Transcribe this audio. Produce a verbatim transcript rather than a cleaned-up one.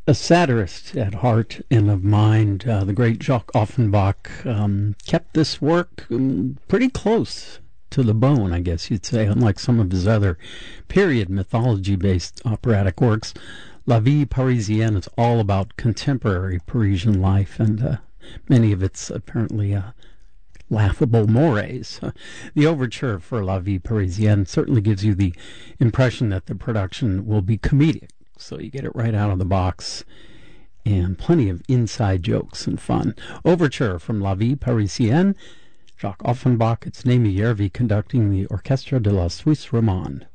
A satirist at heart and of mind, uh, the great Jacques Offenbach um, kept this work um, pretty close to the bone, I guess you'd say, unlike some of his other period mythology-based operatic works. La Vie Parisienne is all about contemporary Parisian life and uh, many of its apparently uh, laughable mores. The overture for La Vie Parisienne certainly gives you the impression that the production will be comedic. So you get it right out of the box, and plenty of inside jokes and fun. Overture from La Vie Parisienne, Jacques Offenbach, it's Némi Järvi conducting the Orchestre de la Suisse Romande.